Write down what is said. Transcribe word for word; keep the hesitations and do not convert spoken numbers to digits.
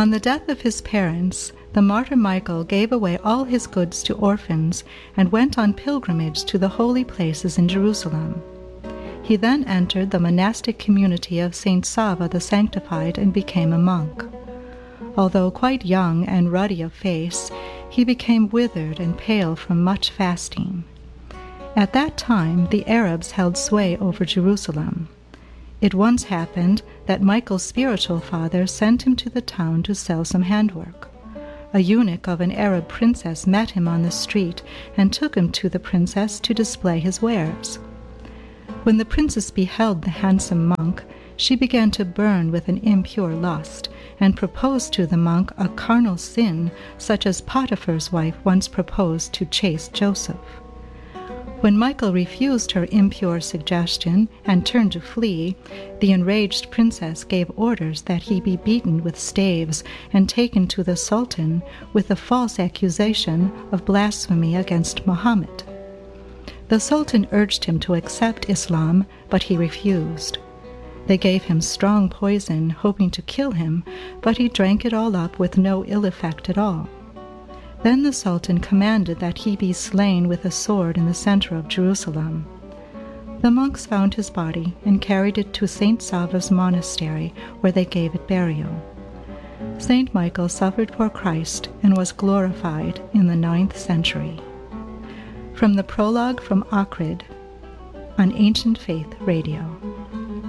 On the death of his parents, the martyr Michael gave away all his goods to orphans and went on pilgrimage to the holy places in Jerusalem. He then entered the monastic community of Saint Sava the Sanctified and became a monk. Although quite young and ruddy of face, he became withered and pale from much fasting. At that time, the Arabs held sway over Jerusalem. It once happened that Michael's spiritual father sent him to the town to sell some handwork. A eunuch of an Arab princess met him on the street and took him to the princess to display his wares. When the princess beheld the handsome monk, she began to burn with an impure lust, and proposed to the monk a carnal sin such as Potiphar's wife once proposed to chaste Joseph. When Michael refused her impure suggestion and turned to flee, the enraged princess gave orders that he be beaten with staves and taken to the Sultan with the false accusation of blasphemy against Muhammad. The Sultan urged him to accept Islam, but he refused. They gave him strong poison, hoping to kill him, but he drank it all up with no ill effect at all. Then the Sultan commanded that he be slain with a sword in the center of Jerusalem. The monks found his body and carried it to Saint Sava's monastery, where they gave it burial. Saint Michael suffered for Christ and was glorified in the ninth century. From the prologue from Ohrid on Ancient Faith Radio.